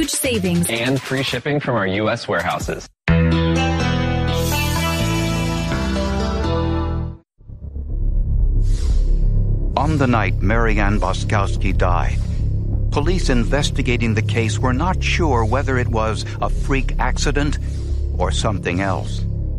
huge savings and free shipping from our U.S. warehouses. On the night Mary Ann Boskowski died, police investigating the case were not sure whether it was a freak accident or something else.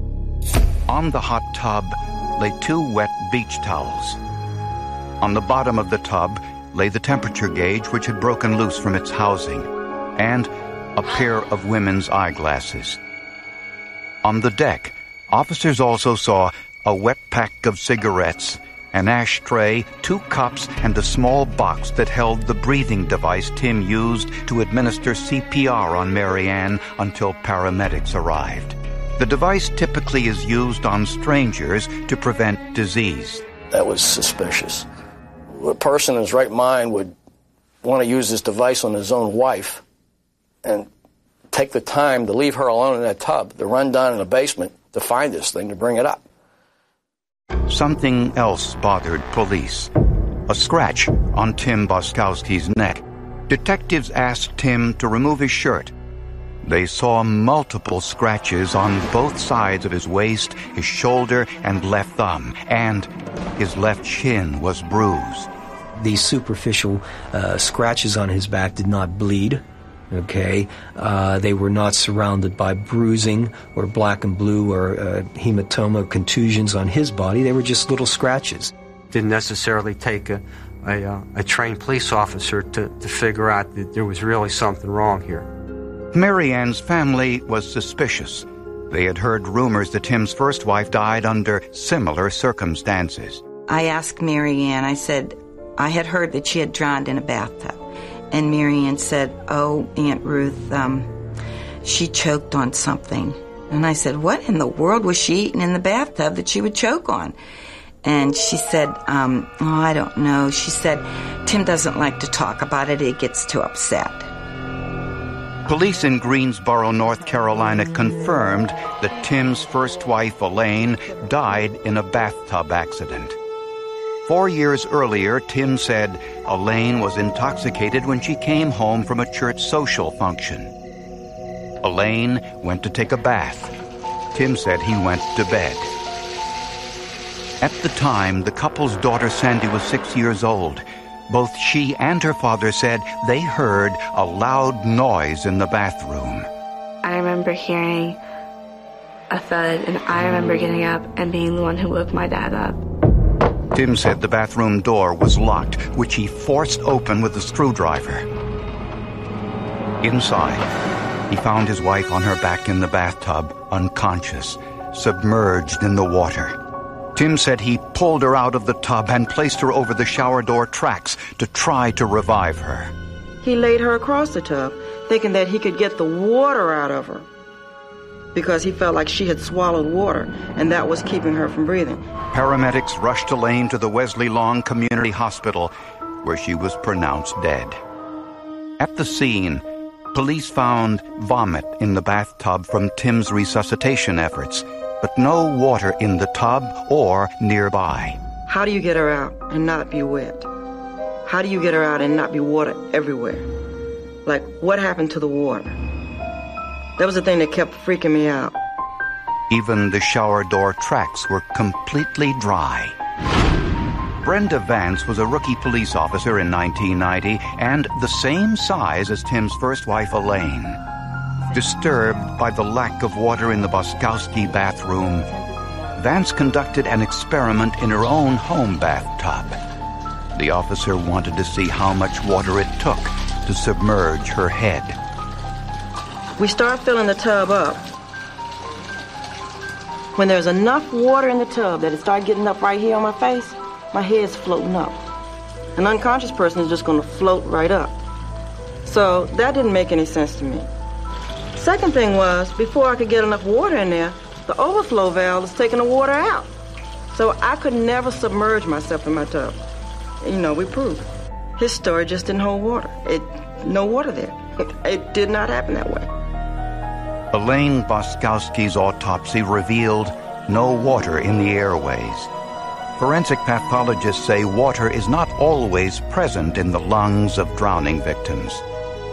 On the hot tub lay 2 wet beach towels. On the bottom of the tub lay the temperature gauge, which had broken loose from its housing, and a pair of women's eyeglasses. On the deck, officers also saw a wet pack of cigarettes, an ashtray, 2 cups, and a small box that held the breathing device Tim used to administer CPR on Mary Ann until paramedics arrived. The device typically is used on strangers to prevent disease. That was suspicious. A person in his right mind would want to use this device on his own wife and take the time to leave her alone in that tub, to run down in the basement to find this thing, to bring it up. Something else bothered police. A scratch on Tim Boskowski's neck. Detectives asked Tim to remove his shirt. They saw multiple scratches on both sides of his waist, his shoulder, and left thumb, and his left shin was bruised. These superficial scratches on his back did not bleed. Okay, they were not surrounded by bruising or black and blue or hematoma contusions on his body. They were just little scratches. Didn't necessarily take a trained police officer to figure out that there was really something wrong here. Mary Ann's family was suspicious. They had heard rumors that Tim's first wife died under similar circumstances. I asked Mary Ann, I said, I had heard that she had drowned in a bathtub. And Mary Ann said, oh, Aunt Ruth, she choked on something. And I said, what in the world was she eating in the bathtub that she would choke on? And she said, oh, I don't know. She said, Tim doesn't like to talk about it. He gets too upset. Police in Greensboro, North Carolina confirmed that Tim's first wife, Elaine, died in a bathtub accident. 4 years earlier, Tim said Elaine was intoxicated when she came home from a church social function. Elaine went to take a bath. Tim said he went to bed. At the time, the couple's daughter Sandy was 6 years old. Both she and her father said they heard a loud noise in the bathroom. I remember hearing a thud, and I remember getting up and being the one who woke my dad up. Tim said the bathroom door was locked, which he forced open with a screwdriver. Inside, he found his wife on her back in the bathtub, unconscious, submerged in the water. Tim said he pulled her out of the tub and placed her over the shower door tracks to try to revive her. He laid her across the tub, thinking that he could get the water out of her, because he felt like she had swallowed water, and that was keeping her from breathing. Paramedics rushed Elaine to the Wesley Long Community Hospital, where she was pronounced dead. At the scene, police found vomit in the bathtub from Tim's resuscitation efforts, but no water in the tub or nearby. How do you get her out and not be wet? How do you get her out and not be water everywhere? Like, what happened to the water? That was the thing that kept freaking me out. Even the shower door tracks were completely dry. Brenda Vance was a rookie police officer in 1990 and the same size as Tim's first wife, Elaine. Disturbed by the lack of water in the Boskowski bathroom, Vance conducted an experiment in her own home bathtub. The officer wanted to see how much water it took to submerge her head. We start filling the tub up. When there's enough water in the tub that it started getting up right here on my face, my head's floating up. An unconscious person is just going to float right up. So that didn't make any sense to me. Second thing was, before I could get enough water in there, the overflow valve was taking the water out. So I could never submerge myself in my tub. You know, we proved. His story just didn't hold water. No water there. It did not happen that way. Elaine Boskowski's autopsy revealed no water in the airways. Forensic pathologists say water is not always present in the lungs of drowning victims.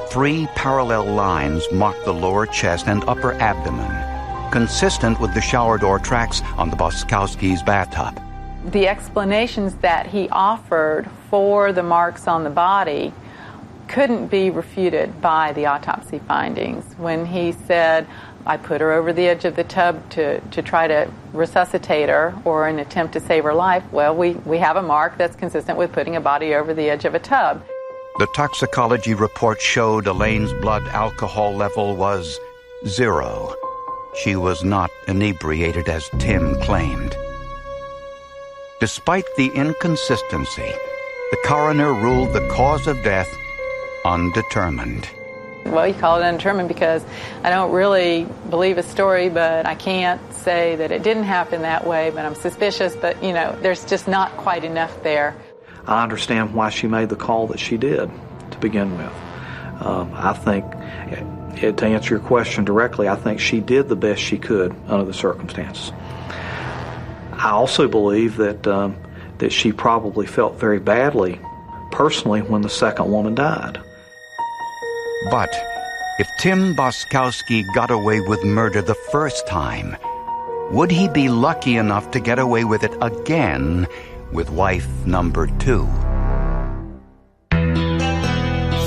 3 parallel lines marked the lower chest and upper abdomen, consistent with the shower door tracks on the Boskowskis' bathtub. The explanations that he offered for the marks on the body couldn't be refuted by the autopsy findings. When he said, I put her over the edge of the tub to try to resuscitate her or an attempt to save her life, well, we have a mark that's consistent with putting a body over the edge of a tub. The toxicology report showed Elaine's blood alcohol level was 0. She was not inebriated as Tim claimed. Despite the inconsistency, the coroner ruled the cause of death undetermined. Well, you call it undetermined because I don't really believe his story, but I can't say that it didn't happen that way, but I'm suspicious, but, there's just not quite enough there. I understand why she made the call that she did to begin with. I think, to answer your question directly, I think she did the best she could under the circumstances. I also believe that she probably felt very badly, personally, when the second woman died. But if Tim Boskowski got away with murder the first time, would he be lucky enough to get away with it again with wife number 2?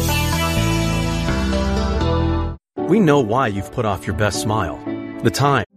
We know why you've put off your best smile. The time